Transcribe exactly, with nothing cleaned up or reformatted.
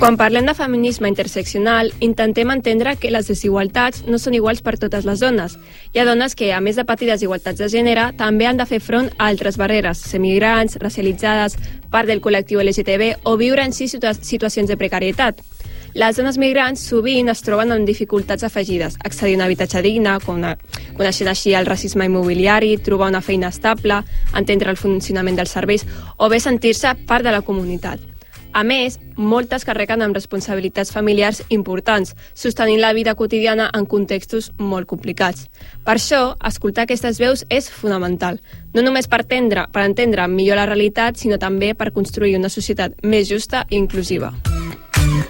Quan parlem de feminisme interseccional, intentem entendre que les desigualtats no són iguals per totes les dones. Hi ha dones que, a més de patir desigualtats de gènere, també han de fer front a altres barreres, ser migrants, racialitzades, part del col·lectiu L G T B o viure en si situa situacions de precarietat. Les dones migrants sovint es troben amb dificultats afegides, accedir a un habitatge digne, coneixent així el racisme immobiliari, trobar una feina estable, entendre el funcionament dels serveis o bé sentir-se part de la comunitat. A més, moltes carreguen amb responsabilitats familiars importants, sostenint la vida quotidiana en contextos molt complicats. Per això, escoltar aquestes veus és fonamental, no només per entendre, per entendre millor la realitat, sinó també per construir una societat més justa i inclusiva.